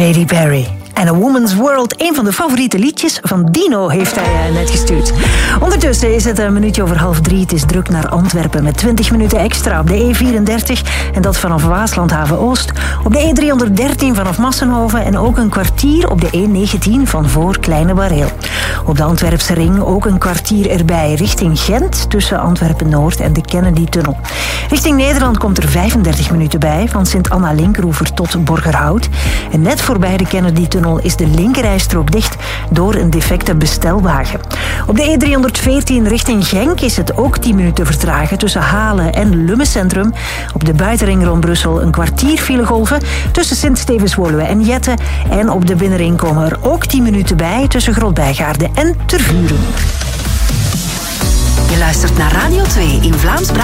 Katy Perry. En A Woman's World, een van de favoriete liedjes van Dino, heeft hij net gestuurd. Ondertussen is het een minuutje over 2:30. Het is druk naar Antwerpen met 20 minuten extra op de E34. En dat vanaf Waaslandhaven-Oost. Op de E313 vanaf Massenhoven. En ook een kwartier op de E19 van voor Kleine Bareel. Op de Antwerpse ring ook een kwartier erbij richting Gent. Tussen Antwerpen-Noord en de Kennedy-tunnel. Richting Nederland komt er 35 minuten bij. Van Sint-Anna-Linkeroever tot Borgerhout. En net voorbij de Kennedy-tunnel is de linkerrijstrook dicht door een defecte bestelwagen. Op de E314 richting Genk is het ook 10 minuten vertragen tussen Halen en Lummecentrum. Op de buitenring rond Brussel een kwartier filegolven tussen Sint-Stevens-Woluwe en Jette. En op de binnenring komen er ook 10 minuten bij tussen Grootbijgaarden en Tervuren. Je luistert naar Radio 2 in Vlaams-Brabant.